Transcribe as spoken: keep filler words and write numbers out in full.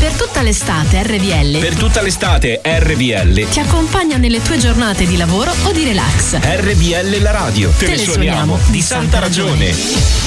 Per tutta l'estate R V L Per tutta l'estate R V L ti accompagna nelle tue giornate di lavoro o di relax. R V L la radio. Te, Te ne le suoniamo suoniamo di santa ragione.